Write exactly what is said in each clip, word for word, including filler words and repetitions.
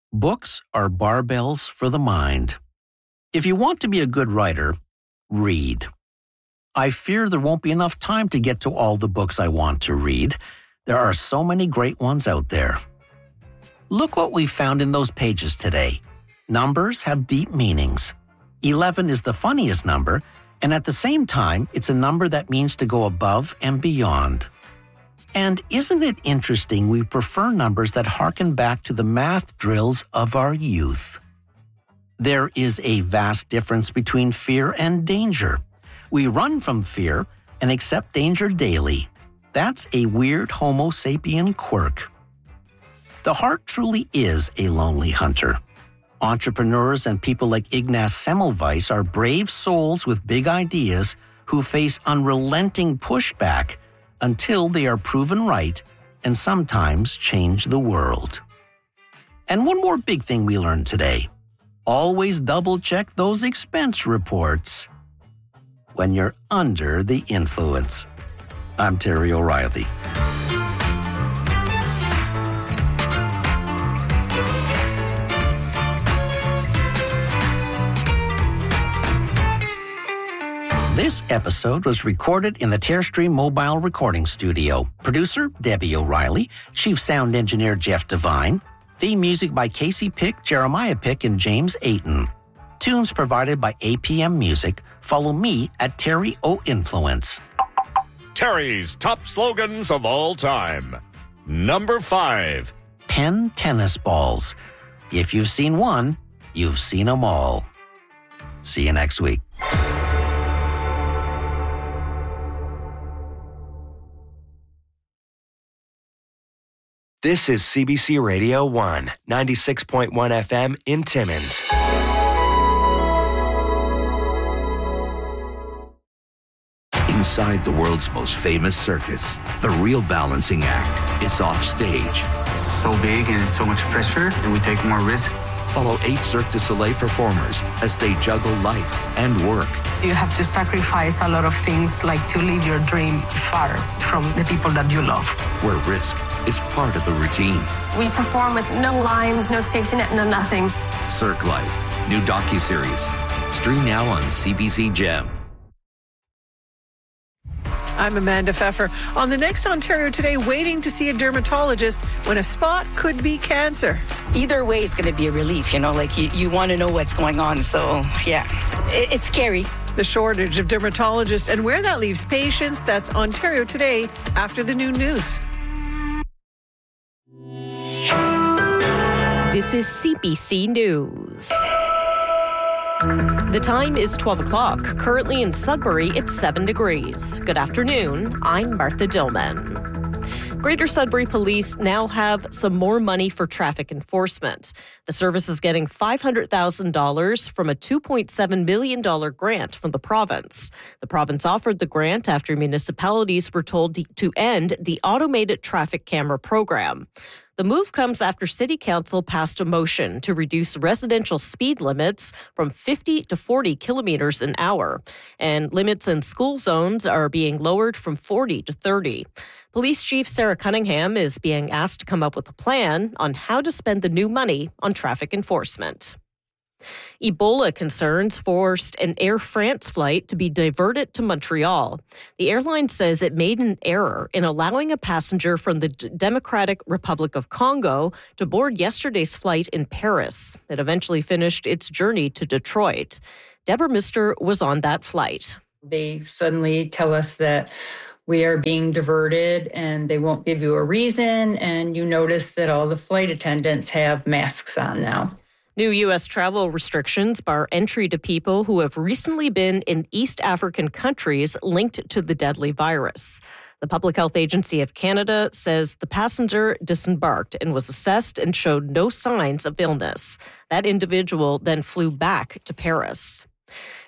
Books are barbells for the mind. If you want to be a good writer, read. I fear there won't be enough time to get to all the books I want to read. There are so many great ones out there. Look what we found in those pages today. Numbers have deep meanings. eleven is the funniest number, and at the same time, it's a number that means to go above and beyond. And isn't it interesting we prefer numbers that harken back to the math drills of our youth? There is a vast difference between fear and danger. We run from fear and accept danger daily. That's a weird Homo sapien quirk. The heart truly is a lonely hunter. Entrepreneurs and people like Ignaz Semmelweis are brave souls with big ideas who face unrelenting pushback until they are proven right and sometimes change the world. And one more big thing we learned today. Always double-check those expense reports when you're under the influence. I'm Terry O'Reilly. This episode was recorded in the Terrestream Mobile Recording Studio. Producer, Debbie O'Reilly. Chief Sound Engineer, Jeff Devine. Theme music by Casey Pick, Jeremiah Pick, and James Ayton. Tunes provided by A P M Music. Follow me at Terry O Influence. Terry's top slogans of all time. Number five. Penn tennis balls. If you've seen one, you've seen them all. See you next week. This is C B C Radio one, ninety-six point one F M in Timmins. Inside the world's most famous circus, the real balancing act is off stage. It's so big and it's so much pressure, and we take more risk. Follow eight Cirque du Soleil performers as they juggle life and work. You have to sacrifice a lot of things, like to live your dream far from the people that you love. Where risk is part of the routine. We perform with no lines, no safety net, no nothing. Cirque Life, new docuseries. Stream now on C B C Gem. I'm Amanda Pfeffer. On the next Ontario Today, waiting to see a dermatologist when a spot could be cancer. Either way, it's going to be a relief, you know, like you, you want to know what's going on. So, yeah, it, it's scary. The shortage of dermatologists and where that leaves patients. That's Ontario Today after the noon news. This is C B C News. The time is twelve o'clock. Currently in Sudbury, it's seven degrees. Good afternoon. I'm Martha Dillman. Greater Sudbury Police now have some more money for traffic enforcement. The service is getting five hundred thousand dollars from a two point seven million dollars grant from the province. The province offered the grant after municipalities were told to end the automated traffic camera program. The move comes after City Council passed a motion to reduce residential speed limits from fifty to forty kilometers an hour, and limits in school zones are being lowered from forty to thirty. Police Chief Sarah Cunningham is being asked to come up with a plan on how to spend the new money on traffic enforcement. Ebola concerns forced an Air France flight to be diverted to Montreal. The airline says it made an error in allowing a passenger from the D- Democratic Republic of Congo to board yesterday's flight in Paris. It eventually finished its journey to Detroit. Deborah Mister was on that flight. They suddenly tell us that we are being diverted and they won't give you a reason, and you notice that all the flight attendants have masks on now. New U S travel restrictions bar entry to people who have recently been in East African countries linked to the deadly virus. The Public Health Agency of Canada says the passenger disembarked and was assessed and showed no signs of illness. That individual then flew back to Paris.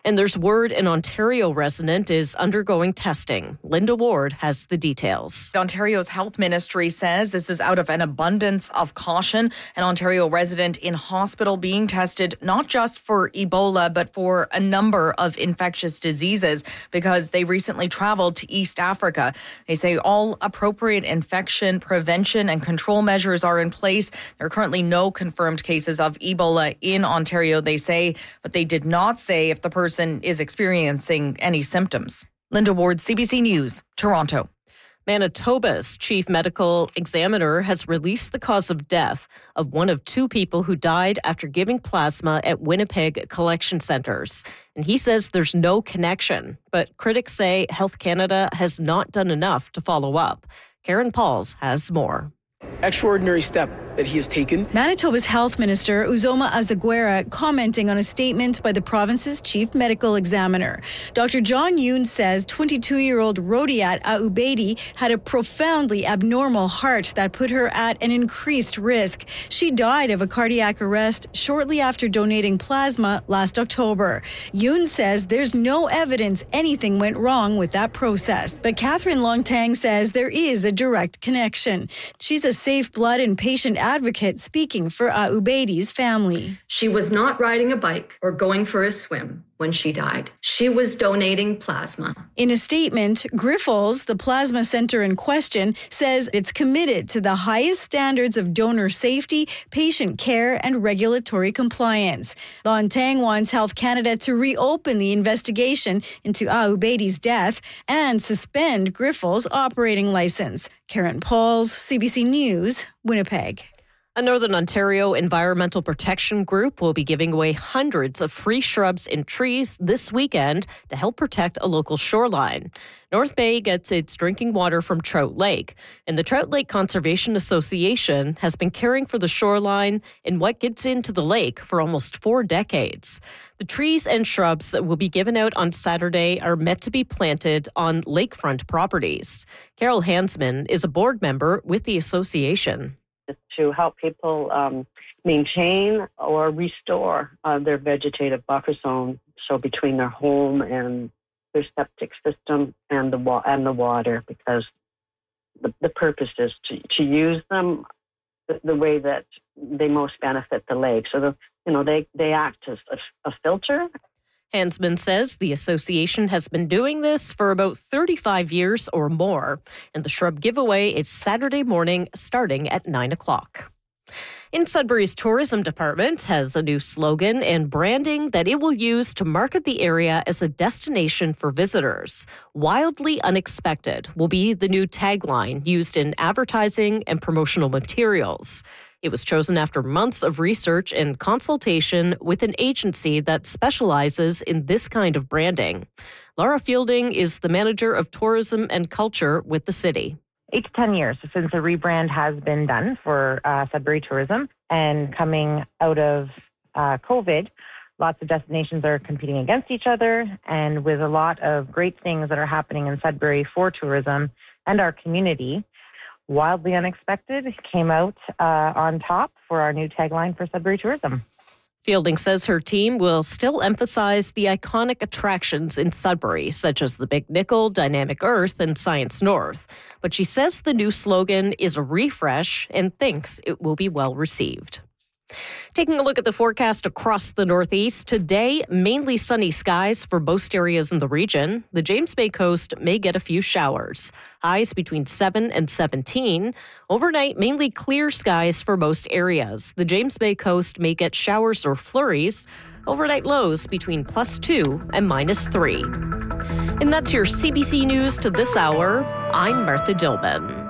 And there's word an Ontario resident is undergoing testing. Linda Ward has the details. Ontario's health ministry says this is out of an abundance of caution. An Ontario resident in hospital being tested not just for Ebola, but for a number of infectious diseases because they recently traveled to East Africa. They say all appropriate infection prevention and control measures are in place. There are currently no confirmed cases of Ebola in Ontario, they say, but they did not say if the person is experiencing any symptoms. Linda Ward, C B C News, Toronto. Manitoba's chief medical examiner has released the cause of death of one of two people who died after giving plasma at Winnipeg collection centres. And he says there's no connection, but critics say Health Canada has not done enough to follow up. Karen Pauls has more. Extraordinary step that he has taken. Manitoba's health minister, Uzoma Azaguera, commenting on a statement by the province's chief medical examiner. Doctor John Yoon says twenty-two-year-old Rodiat Aubedi had a profoundly abnormal heart that put her at an increased risk. She died of a cardiac arrest shortly after donating plasma last October. Yoon says there's no evidence anything went wrong with that process. But Catherine Longtang says there is a direct connection. She's a safe blood and patient advocate speaking for Aubedi's family. She was not riding a bike or going for a swim when she died. She was donating plasma. In a statement, Grifols, the plasma center in question, says it's committed to the highest standards of donor safety, patient care, and regulatory compliance. Longtang wants Health Canada to reopen the investigation into Aubedi's death and suspend Grifols' operating license. Karen Pauls, C B C News, Winnipeg. A Northern Ontario environmental protection group will be giving away hundreds of free shrubs and trees this weekend to help protect a local shoreline. North Bay gets its drinking water from Trout Lake, and the Trout Lake Conservation Association has been caring for the shoreline and what gets into the lake for almost four decades. The trees and shrubs that will be given out on Saturday are meant to be planted on lakefront properties. Carol Hansman is a board member with the association. To help people um, maintain or restore uh, their vegetative buffer zone, so between their home and their septic system and the wa- and the water, because the, the purpose is to, to use them the, the way that they most benefit the lake. So the you know they they act as a, a filter. Hansman says the association has been doing this for about thirty-five years or more, and the shrub giveaway is Saturday morning starting at nine o'clock. In Sudbury's tourism department has a new slogan and branding that it will use to market the area as a destination for visitors. Wildly unexpected will be the new tagline used in advertising and promotional materials. It was chosen after months of research and consultation with an agency that specializes in this kind of branding. Laura Fielding is the manager of tourism and culture with the city. Eight to ten years since a rebrand has been done for uh, Sudbury Tourism, and coming out of uh, COVID, lots of destinations are competing against each other, and with a lot of great things that are happening in Sudbury for tourism and our community, Wildly Unexpected came out uh, on top for our new tagline for Sudbury Tourism. Fielding says her team will still emphasize the iconic attractions in Sudbury, such as the Big Nickel, Dynamic Earth, and Science North. But she says the new slogan is a refresh and thinks it will be well received. Taking a look at the forecast across the Northeast, today, mainly sunny skies for most areas in the region. The James Bay coast may get a few showers. Highs between seven and seventeen. Overnight, mainly clear skies for most areas. The James Bay coast may get showers or flurries. Overnight lows between plus two and minus three. And that's your C B C News to this hour. I'm Martha Dillman.